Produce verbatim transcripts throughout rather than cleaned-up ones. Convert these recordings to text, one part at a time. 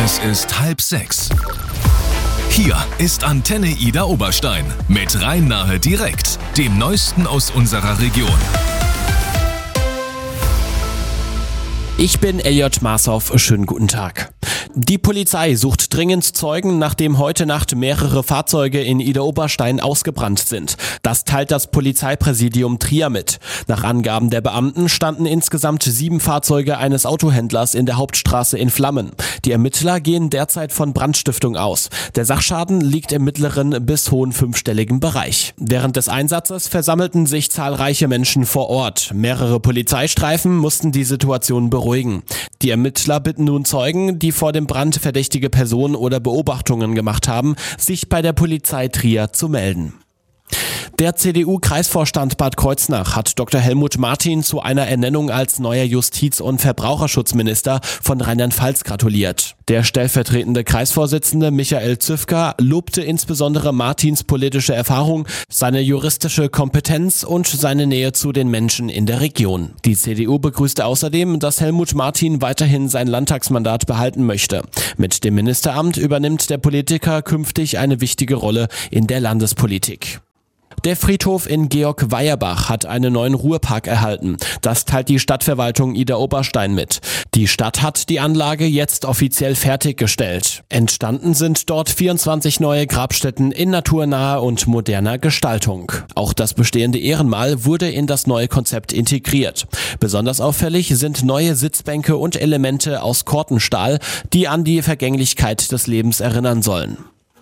Es ist halb sechs. Hier ist Antenne Ida Oberstein mit Rhein-Nahe direkt, dem Neuesten aus unserer Region. Ich bin Elliot Marshoff, schönen guten Tag. Die Polizei sucht dringend Zeugen, nachdem heute Nacht mehrere Fahrzeuge in Ida Oberstein ausgebrannt sind. Das teilt das Polizeipräsidium Trier mit. Nach Angaben der Beamten standen insgesamt sieben Fahrzeuge eines Autohändlers in der Hauptstraße in Flammen. Die Ermittler gehen derzeit von Brandstiftung aus. Der Sachschaden liegt im mittleren bis hohen fünfstelligen Bereich. Während des Einsatzes versammelten sich zahlreiche Menschen vor Ort. Mehrere Polizeistreifen mussten die Situation beruhigen. Die Ermittler bitten nun Zeugen, die vor dem Brand verdächtige Personen oder Beobachtungen gemacht haben, sich bei der Polizei Trier zu melden. Der C D U-Kreisvorstand Bad Kreuznach hat Doktor Helmut Martin zu einer Ernennung als neuer Justiz- und Verbraucherschutzminister von Rheinland-Pfalz gratuliert. Der stellvertretende Kreisvorsitzende Michael Züfka lobte insbesondere Martins politische Erfahrung, seine juristische Kompetenz und seine Nähe zu den Menschen in der Region. Die C D U begrüßte außerdem, dass Helmut Martin weiterhin sein Landtagsmandat behalten möchte. Mit dem Ministeramt übernimmt der Politiker künftig eine wichtige Rolle in der Landespolitik. Der Friedhof in Georg-Weierbach hat einen neuen Ruhepark erhalten. Das teilt die Stadtverwaltung Ida Oberstein mit. Die Stadt hat die Anlage jetzt offiziell fertiggestellt. Entstanden sind dort vierundzwanzig neue Grabstätten in naturnaher und moderner Gestaltung. Auch das bestehende Ehrenmal wurde in das neue Konzept integriert. Besonders auffällig sind neue Sitzbänke und Elemente aus Kortenstahl, die an die Vergänglichkeit des Lebens erinnern sollen.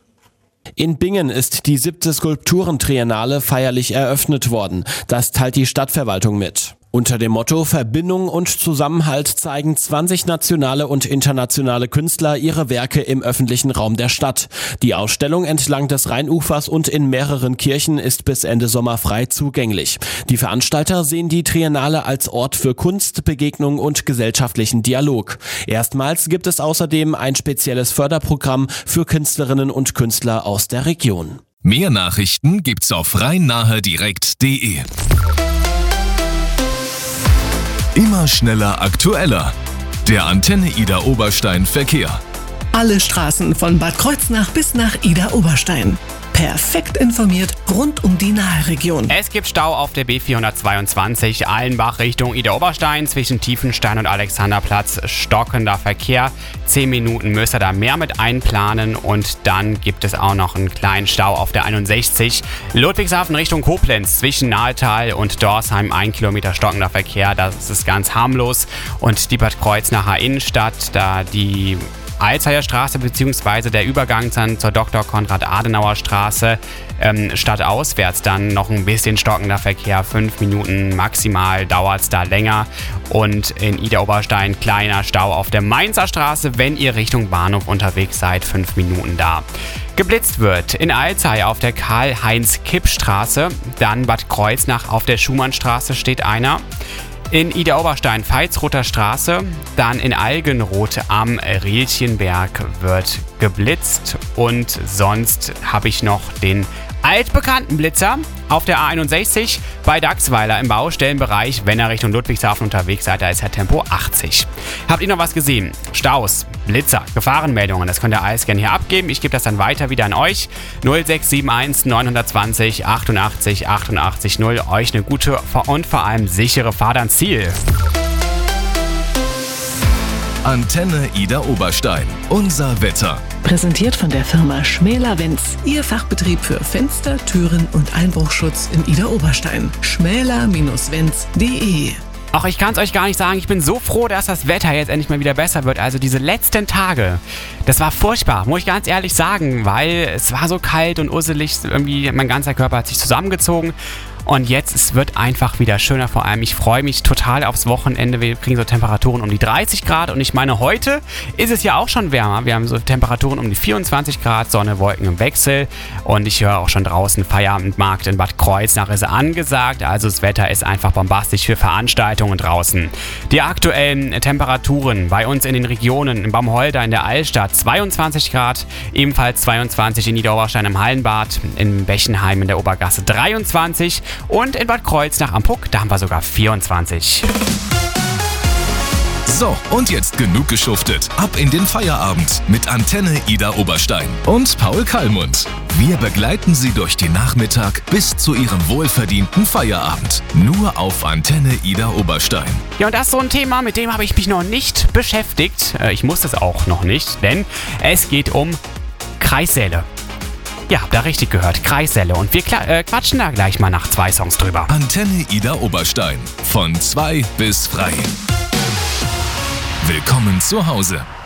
In Bingen ist die siebte Skulpturentriennale feierlich eröffnet worden. Das teilt die Stadtverwaltung mit. Unter dem Motto Verbindung und Zusammenhalt zeigen zwanzig nationale und internationale Künstler ihre Werke im öffentlichen Raum der Stadt. Die Ausstellung entlang des Rheinufers und in mehreren Kirchen ist bis Ende Sommer frei zugänglich. Die Veranstalter sehen die Triennale als Ort für Kunst, Begegnung und gesellschaftlichen Dialog. Erstmals gibt es außerdem ein spezielles Förderprogramm für Künstlerinnen und Künstler aus der Region. Mehr Nachrichten gibt's auf rhein-nahe direkt punkt de. Immer schneller, aktueller. Der Antenne Ida Oberstein Verkehr. Alle Straßen von Bad Kreuznach bis nach Ida Oberstein. Perfekt informiert rund um die Nahe-Region. Es gibt Stau auf der B vierhundertzweiundzwanzig Allenbach Richtung Ida Oberstein zwischen Tiefenstein und Alexanderplatz. Stockender Verkehr. Zehn Minuten müsst ihr da mehr mit einplanen. Und dann gibt es auch noch einen kleinen Stau auf der einundsechzig Ludwigshafen Richtung Koblenz zwischen Nahetal und Dorsheim. Ein Kilometer stockender Verkehr. Das ist ganz harmlos. Und die Bad Kreuznacher Innenstadt, da die Alzheimer Straße bzw. der Übergang dann zur Doktor Konrad-Adenauer Straße ähm, stadtauswärts dann noch ein bisschen stockender Verkehr. Fünf Minuten maximal dauert es da länger. Und in Ida Oberstein kleiner Stau auf der Mainzer Straße, wenn ihr Richtung Bahnhof unterwegs seid. Fünf Minuten da. Geblitzt wird in Alzey auf der Karl-Heinz-Kipp-Straße. Dann Bad Kreuznach auf der Schumannstraße steht einer. In Ida Oberstein Veitsroter Straße, dann in Algenroth am Rielchenberg wird geblitzt und sonst habe ich noch den altbekannten Blitzer auf der A einundsechzig bei Dachsweiler im Baustellenbereich. Wenn ihr Richtung Ludwigshafen unterwegs seid, da ist ja Tempo achtzig. Habt ihr noch was gesehen? Staus, Blitzer, Gefahrenmeldungen, das könnt ihr alles gerne hier abgeben. Ich gebe das dann weiter wieder an euch. null sechs sieben eins neun zwei null achtundachtzig achtundachtzig null. Euch eine gute und vor allem sichere Fahrt ans Ziel. Antenne Ida Oberstein. Unser Wetter. Präsentiert von der Firma Schmäler Wenz. Ihr Fachbetrieb für Fenster, Türen und Einbruchschutz in Ida Oberstein. schmäler Bindestrich wenz punkt de. Ach, ich kann es euch gar nicht sagen. Ich bin so froh, dass das Wetter jetzt endlich mal wieder besser wird. Also diese letzten Tage, das war furchtbar, muss ich ganz ehrlich sagen, weil es war so kalt und usselig. Irgendwie mein ganzer Körper hat sich zusammengezogen. Und jetzt, es wird einfach wieder schöner. Vor allem, ich freue mich total aufs Wochenende. Wir kriegen so Temperaturen um die dreißig Grad. Und ich meine, heute ist es ja auch schon wärmer. Wir haben so Temperaturen um die vierundzwanzig Grad, Sonne, Wolken im Wechsel. Und ich höre auch schon draußen, Feierabendmarkt in Bad Kreuznach ist angesagt. Also das Wetter ist einfach bombastisch für Veranstaltungen draußen. Die aktuellen Temperaturen bei uns in den Regionen, in Baumholder, in der Altstadt, zweiundzwanzig Grad. Ebenfalls zweiundzwanzig in Niederoberstein im Hallenbad, in Bechenheim in der Obergasse dreiundzwanzig. Und in Bad Kreuznach am Puck, da haben wir sogar vierundzwanzig. So, und jetzt genug geschuftet. Ab in den Feierabend mit Antenne Ida Oberstein und Paul Kallmund. Wir begleiten Sie durch den Nachmittag bis zu Ihrem wohlverdienten Feierabend. Nur auf Antenne Ida Oberstein. Ja, und das ist so ein Thema, mit dem habe ich mich noch nicht beschäftigt. Ich muss es auch noch nicht, denn es geht um Kreissäle. Ja, habt ihr richtig gehört, Kreissäle. Und wir kla- äh, quatschen da gleich mal nach zwei Songs drüber. Antenne Ida Oberstein. Von zwei bis frei. Willkommen zu Hause.